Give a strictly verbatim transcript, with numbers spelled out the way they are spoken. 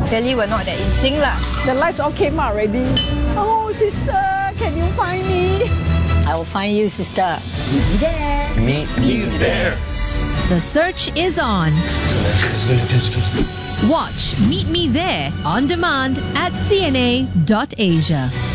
Clearly, we're not that in sync lah. The lights all came out already. Oh, sister, can you find me? I will find you, sister. Meet me there. Meet me there. The search is on. Watch Meet Me There on demand at C N A dot Asia.